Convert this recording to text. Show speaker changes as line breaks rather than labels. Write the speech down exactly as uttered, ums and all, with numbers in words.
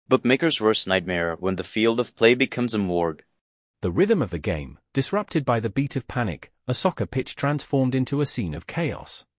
Bookmaker's worst nightmare when the field of play becomes a morgue.
The rhythm of the game, disrupted by the beat of panic, a soccer pitch transformed into a scene of chaos.